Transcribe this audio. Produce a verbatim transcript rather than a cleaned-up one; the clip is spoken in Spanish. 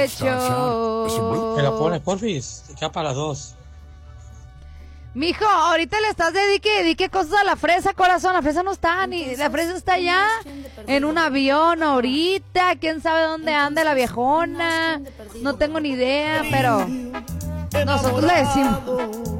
Hecho. ¿Me la pones, porfis? Ya para las dos. Mijo, ahorita le estás dedique, dedique cosas a la fresa, corazón. La fresa no está, ni la fresa está allá en un avión ahorita. Quién sabe dónde anda la viejona. No tengo ni idea, pero nosotros le decimos.